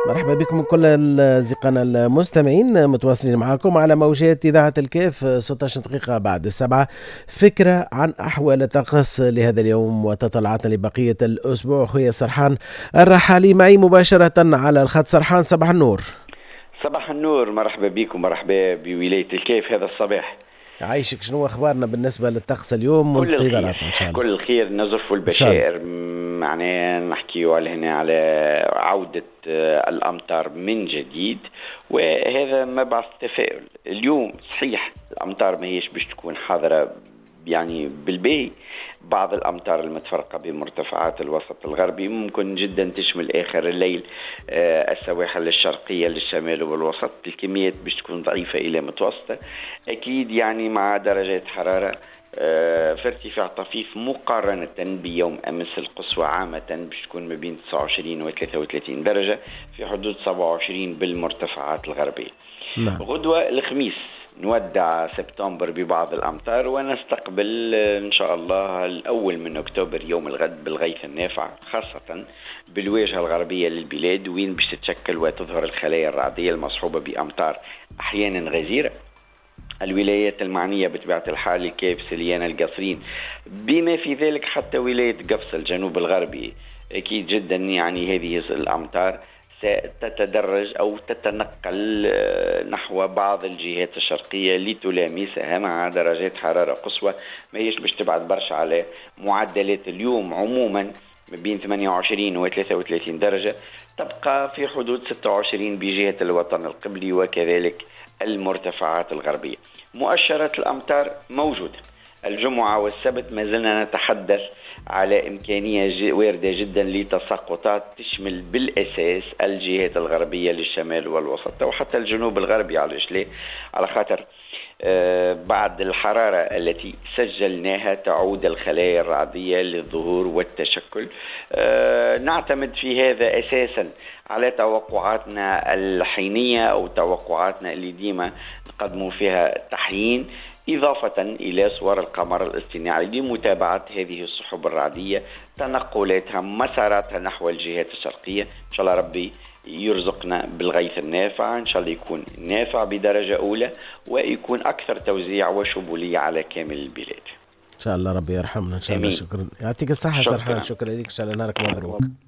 مرحبا بكم كل أصدقائنا المستمعين، متواصلين معكم على موجات إذاعة الكيف 16 دقيقة بعد السبعة. فكرة عن أحوال الطقس لهذا اليوم وتطلعاتنا لبقية الأسبوع. أخوي سرحان الرحالي معي مباشرة على الخط. سرحان، صباح النور. صباح النور، مرحبا بكم، مرحبا بولاية الكيف هذا الصباح. عايشك، شنو أخبارنا بالنسبة للطقس اليوم وانتظاراتنا إن شاء الله؟ كل الخير، نزف البشائر. معناه نحكي على هنا على عودة الأمطار من جديد، وهذا مبعث تفاؤل. اليوم صحيح الأمطار ما هيش باش تكون حاضرة يعني بالباهي. بعض الأمطار المتفرقة بمرتفعات الوسط الغربي ممكن جدا تشمل آخر الليل السواحل الشرقية للشمال والوسط. الكميات باش تكون ضعيفة إلى متوسطة أكيد، يعني مع درجات حرارة في ارتفاع طفيف مقارنة بيوم أمس. القصوى عامة باش تكون ما بين 29 و 33 درجة، في حدود 27 بالمرتفعات الغربية. نعم. غدوة الخميس نودع سبتمبر ببعض الأمطار، ونستقبل إن شاء الله الأول من أكتوبر يوم الغد بالغيث النافع، خاصة بالواجهة الغربية للبلاد، وين باش تتشكل وتظهر الخلايا الرعدية المصحوبة بأمطار أحيانا غزيرة. الولايات المعنية بطبيعة الحال الكيف، سليان، القصرين، بما في ذلك حتى ولاية قفص الجنوب الغربي. أكيد جدا يعني هذه الأمطار ستتدرج أو تتنقل نحو بعض الجهات الشرقية لتلامسها مع درجات حرارة قصوى ما هيش باش تبعد برشا على معدلات اليوم. عموما ما بين 28 و 33 درجة، تبقى في حدود 26 بجهة الوطن القبلي وكذلك المرتفعات الغربية. مؤشرات الأمطار موجودة. الجمعة والسبت ما زلنا نتحدث على إمكانية واردة جدا لتساقطات تشمل بالأساس الجهات الغربية للشمال والوسط وحتى الجنوب الغربي. علاش ليه؟ على خاطر بعد الحرارة التي سجلناها تعود الخلايا الرعدية للظهور والتشكل. نعتمد في هذا أساسا على توقعاتنا الحينية أو توقعاتنا اللي ديما نقدموا فيها تحيين، إضافة إلى صور القمر الاصطناعي لمتابعة هذه السحب الرعدية، تنقلاتها، مساراتها نحو الجهات الشرقية. إن شاء الله ربي يرزقنا بالغيث النافع، إن شاء الله يكون نافع بدرجة أولى ويكون أكثر توزيع وشمولية على كامل البلاد. إن شاء الله ربي يرحمنا إن شاء الله. شكرا، يعطيك الصحة سرحان، شكرا لك، إن شاء الله نهارك مبروك.